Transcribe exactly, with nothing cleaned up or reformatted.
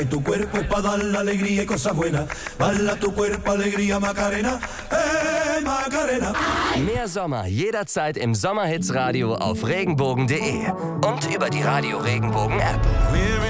Tu cuerpo es para dar la alegría y cosas buenas. Bala tu cuerpo, alegría, Macarena. Hey, Macarena. Mehr Sommer jederzeit im Sommerhitsradio auf regenbogen punkt de und über die Radio Regenbogen App.